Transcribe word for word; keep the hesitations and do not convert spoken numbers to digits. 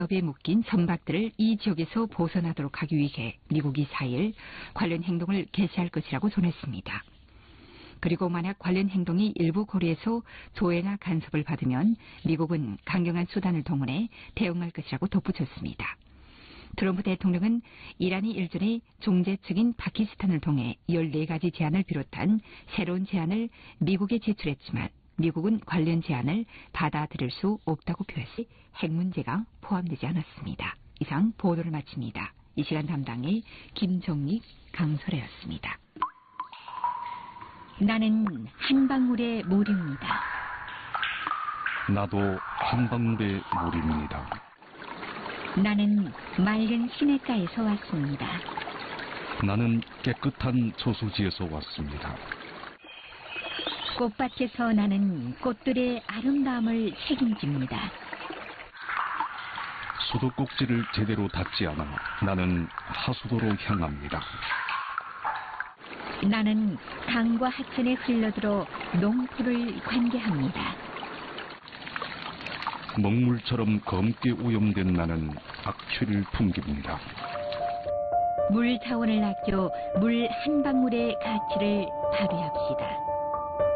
법에 묶인 선박들을 이 지역에서 벗어나도록 하기 위해 미국이 사 일 관련 행동을 개시할 것이라고 전했습니다. 그리고 만약 관련 행동이 일부 고리에서 조회나 간섭을 받으면 미국은 강경한 수단을 동원해 대응할 것이라고 덧붙였습니다. 트럼프 대통령은 이란이 일전에 종제 측인 파키스탄을 통해 열네 가지 제안을 비롯한 새로운 제안을 미국에 제출했지만 미국은 관련 제안을 받아들일 수 없다고 표했으니 핵 문제가 포함되지 않았습니다. 이상 보도를 마칩니다. 이 시간 담당의 김정익, 강설혜였습니다. 나는 한 방울의 물입니다. 나도 한 방울의 물입니다. 나는 맑은 시냇가에서 왔습니다. 나는 깨끗한 저수지에서 왔습니다. 꽃밭에서 나는 꽃들의 아름다움을 책임집니다. 수도꼭지를 제대로 닫지 않아 나는 하수도로 향합니다. 나는 강과 하천에 흘러들어 농토를 관계합니다. 먹물처럼 검게 오염된 나는 악취를 풍깁니다. 물 자원을 아껴 물 한 방울의 가치를 발휘합시다.